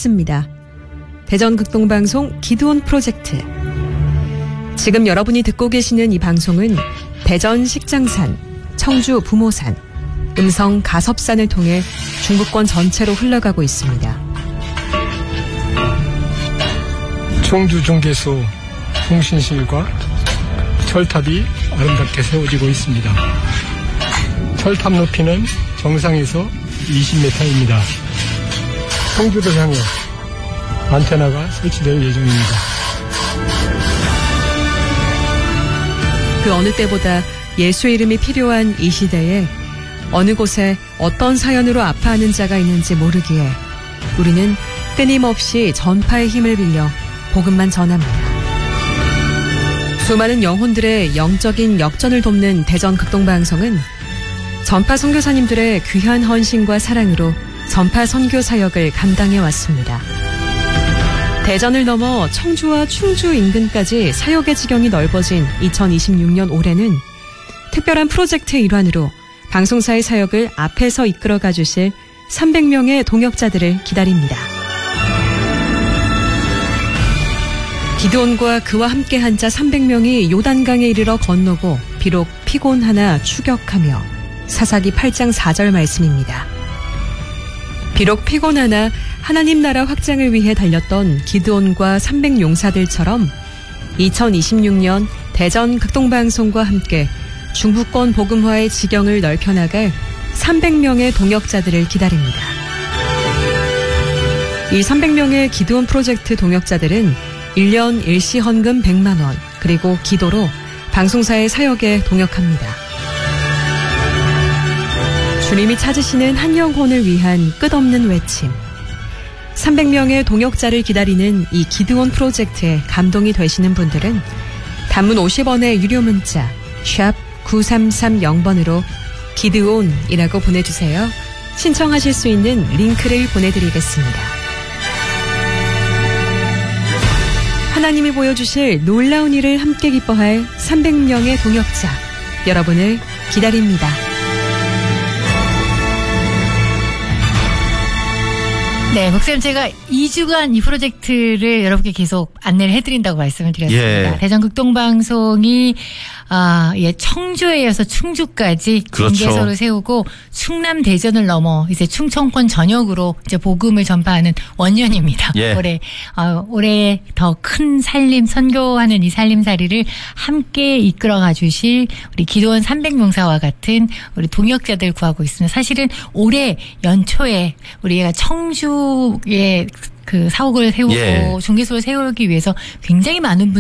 시작됐습니다. 대전극동방송 기드온 프로젝트. 지금 여러분이 듣고 계시는 이 방송은 대전 식장산, 청주 부모산, 음성 가섭산을 통해 중부권 전체로 흘러가고 있습니다. 청주 중개소 통신실과 철탑이 아름답게 세워지고 있습니다. 철탑 높이는 정상에서 20m입니다. 청주를 향해 안테나가 설치될 예정입니다. 그 어느 때보다 예수의 이름이 필요한 이 시대에 어느 곳에 어떤 사연으로 아파하는 자가 있는지 모르기에 우리는 끊임없이 전파의 힘을 빌려 복음만 전합니다. 수많은 영혼들의 영적인 역전을 돕는 대전 극동방송은 전파 선교사님들의 귀한 헌신과 사랑으로 전파 선교 사역을 감당해 왔습니다. 대전을 넘어 청주와 충주 인근까지 사역의 지경이 넓어진 2026년 올해는 특별한 프로젝트의 일환으로 방송사의 사역을 앞에서 이끌어가 주실 300명의 동역자들을 기다립니다. 기드온과 그와 함께한 자 300명이 요단강에 이르러 건너고 비록 피곤하나 추격하며 사사기 8장 4절 말씀입니다. 비록 피곤하나 하나님 나라 확장을 위해 달렸던 기드온과 300용사들처럼 2026년 대전 극동방송과 함께 중부권 복음화의 지경을 넓혀나갈 300명의 동역자들을 기다립니다. 이 300명의 기드온 프로젝트 동역자들은 1년 일시 헌금 100만 원 그리고 기도로 방송사의 사역에 동역합니다. 주님이 찾으시는 한 영혼을 위한 끝없는 외침. 300명의 동역자를 기다리는 이 기드온 프로젝트에 감동이 되시는 분들은 단문 50원의 유료 문자 샵 9330번으로 기드온이라고 보내주세요. 신청하실 수 있는 링크를 보내드리겠습니다. 하나님이 보여주실 놀라운 일을 함께 기뻐할 300명의 동역자, 여러분을 기다립니다. 네, 목사님 제가 2주간 이 프로젝트를 여러분께 계속 안내를 해드린다고 말씀을 드렸습니다. 예. 대전 극동방송이 청주에 이어서 충주까지 중개소를 그렇죠. 세우고 충남 대전을 넘어 이제 충청권 전역으로 이제 복음을 전파하는 원년입니다. 예. 올해 더 큰 살림 선교하는 이 살림살이를 함께 이끌어가 주실 우리 기도원 300명사와 같은 우리 동역자들 구하고 있습니다. 사실은 올해 연초에 우리가 청주에 그 사옥을 세우고 예. 중개소를 세우기 위해서 굉장히 많은